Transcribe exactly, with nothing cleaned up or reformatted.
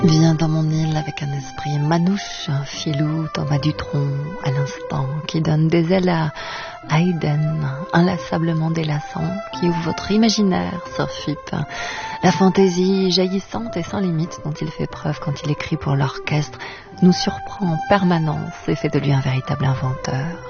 Viens dans mon île avec un esprit manouche, un filou, Thomas Dutronc, à l'instant, qui donne des ailes à Haydn, inlassablement délassant, qui ouvre votre imaginaire sur F I P. La fantaisie jaillissante et sans limite dont il fait preuve quand il écrit pour l'orchestre nous surprend en permanence et fait de lui un véritable inventeur.